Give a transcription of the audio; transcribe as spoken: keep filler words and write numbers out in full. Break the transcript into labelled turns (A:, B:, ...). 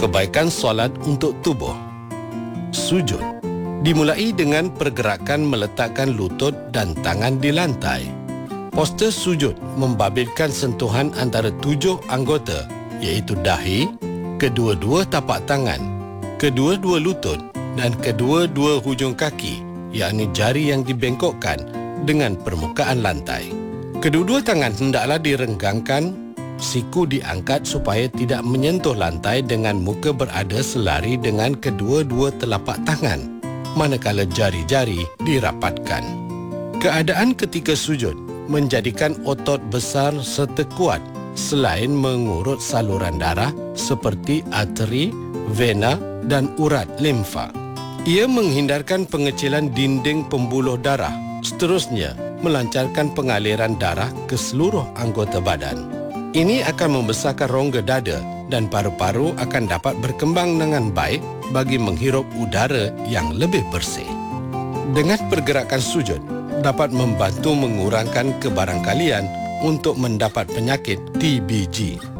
A: kebaikan solat untuk tubuh. Sujud dimulai dengan pergerakan meletakkan lutut dan tangan di lantai. Postur sujud membabitkan sentuhan antara tujuh anggota iaitu dahi, kedua-dua tapak tangan, kedua-dua lutut dan kedua-dua hujung kaki, yakni jari yang dibengkokkan dengan permukaan lantai. Kedua-dua tangan hendaklah direnggangkan, siku diangkat supaya tidak menyentuh lantai dengan muka berada selari dengan kedua-dua telapak tangan, manakala jari-jari dirapatkan. Keadaan ketika sujud menjadikan otot besar serta kuat selain mengurut saluran darah seperti arteri, vena dan urat limfa. Ia menghindarkan pengecilan dinding pembuluh darah, seterusnya melancarkan pengaliran darah ke seluruh anggota badan. Ini akan membesarkan rongga dada dan paru-paru akan dapat berkembang dengan baik bagi menghirup udara yang lebih bersih. Dengan pergerakan sujud, dapat membantu mengurangkan kebarangkalian untuk mendapat penyakit T B G.